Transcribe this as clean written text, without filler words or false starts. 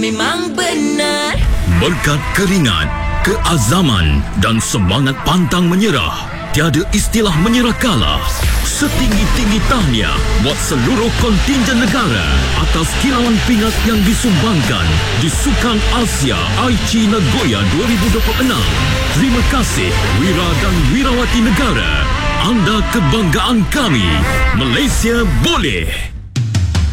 memang benar. Berkat keringat, keazaman dan semangat pantang menyerah, tiada istilah menyerah kalah. Setinggi-tinggi tahniah buat seluruh kontingen negara atas kilauan pingat yang disumbangkan di Sukan Asia Aichi Nagoya 2026. Terima kasih Wira dan Wirawati negara. Anda kebanggaan kami. Malaysia boleh.